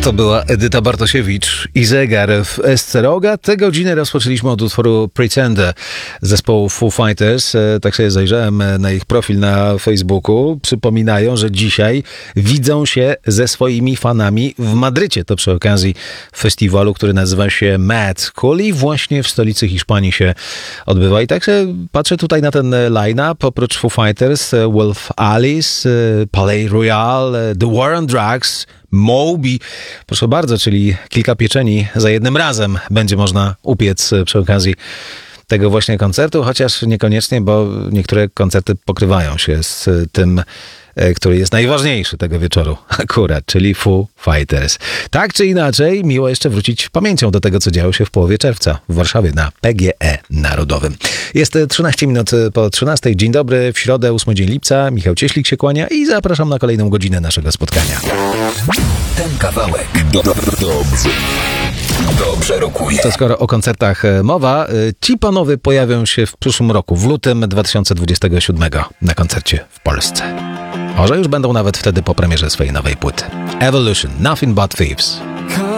To była Edyta Bartosiewicz i zegar w Esceroga. Tę godzinę rozpoczęliśmy od utworu Pretender zespołu Foo Fighters. Tak sobie zajrzałem na ich profil na Facebooku. Przypominają, że dzisiaj widzą się ze swoimi fanami w Madrycie. To przy okazji festiwalu, który nazywa się Mad Cool i właśnie w stolicy Hiszpanii się odbywa. I tak sobie patrzę tutaj na ten line-up. Oprócz Foo Fighters, Wolf Alice, Palais Royal, The War on Drugs, Moby, proszę bardzo, czyli kilka pieczeni za jednym razem będzie można upiec przy okazji tego właśnie koncertu, chociaż niekoniecznie, bo niektóre koncerty pokrywają się z tym, który jest najważniejszy tego wieczoru akurat, czyli Foo Fighters. Tak czy inaczej, miło jeszcze wrócić pamięcią do tego, co działo się w połowie czerwca w Warszawie na PGE Narodowym. Jest 13 minut po 13. Dzień dobry, w środę, 8 dzień lipca. Michał Cieślik się kłania i zapraszam na kolejną godzinę naszego spotkania. Ten kawałek dobrze rokuje. To skoro o koncertach mowa, ci panowie pojawią się w przyszłym roku, w lutym 2027 na koncercie w Polsce. Może już będą nawet wtedy po premierze swojej nowej płyty. Evolution, Nothing But Thieves.